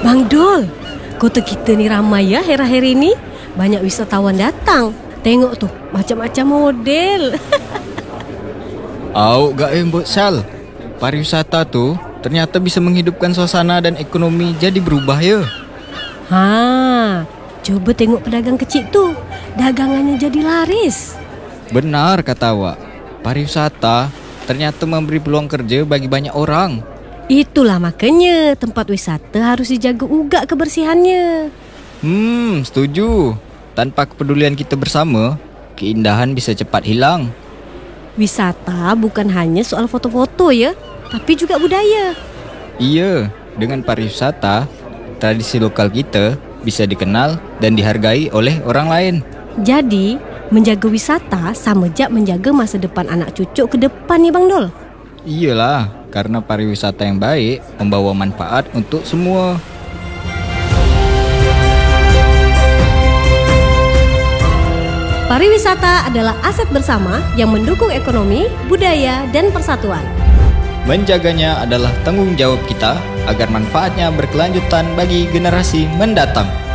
Bang Dol, kota kita ni ramai ya akhir-akhir ini. Banyak wisatawan datang. Tengok tu, macam-macam model. Awak gak buat Sal. Pariwisata tu ternyata bisa menghidupkan suasana dan ekonomi jadi berubah ya. Coba tengok pedagang kecil tu. Dagangannya jadi laris. Benar kata awak. Pariwisata ternyata memberi peluang kerja bagi banyak orang. Itulah makanya tempat wisata harus dijaga ugak kebersihannya. Setuju. Tanpa kepedulian kita bersama, keindahan bisa cepat hilang. Wisata bukan hanya soal foto-foto ya, tapi juga budaya. Iya, dengan pariwisata, tradisi lokal kita bisa dikenal dan dihargai oleh orang lain. Jadi, menjaga wisata sama jak menjaga masa depan anak cucu ke depan nih Bang Dol. Iyalah, karena pariwisata yang baik membawa manfaat untuk semua. Pariwisata adalah aset bersama yang mendukung ekonomi, budaya, dan persatuan. Menjaganya adalah tanggung jawab kita agar manfaatnya berkelanjutan bagi generasi mendatang.